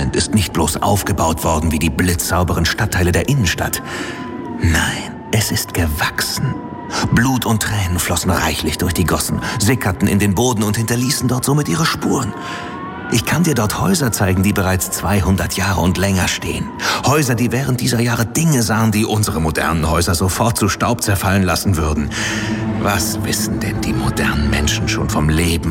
Island ist nicht bloß aufgebaut worden wie die blitzsauberen Stadtteile der Innenstadt. Nein, es ist gewachsen. Blut und Tränen flossen reichlich durch die Gossen, sickerten in den Boden und hinterließen dort somit ihre Spuren. Ich kann dir dort Häuser zeigen, die bereits 200 Jahre und länger stehen. Häuser, die während dieser Jahre Dinge sahen, die unsere modernen Häuser sofort zu Staub zerfallen lassen würden. Was wissen denn die modernen Menschen schon vom Leben